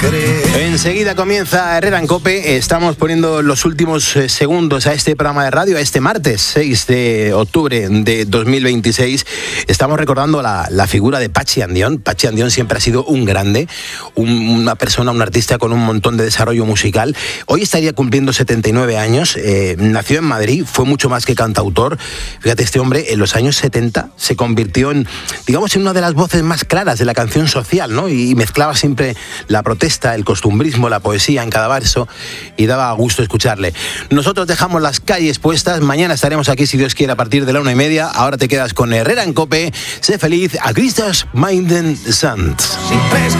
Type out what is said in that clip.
Enseguida comienza Herrera en COPE. Estamos poniendo los últimos segundos a este programa de radio, a este martes 6 de octubre de 2026. Estamos recordando la figura de Patxi Andión. Patxi Andión siempre ha sido un grande, una persona, un artista con un montón de desarrollo musical. Hoy estaría cumpliendo 79 años. Nació en Madrid, fue mucho más que cantautor. Fíjate, este hombre en los años 70 se convirtió en, digamos, en una de las voces más claras de la canción social, ¿no? Y mezclaba siempre la protesta, el costumbrismo, la poesía en cada verso, y daba gusto escucharle. Nosotros dejamos las calles puestas. Mañana estaremos aquí, si Dios quiere, a partir de la 1:30. Ahora te quedas con Herrera en COPE. Sé feliz. A Christus Minden Sant.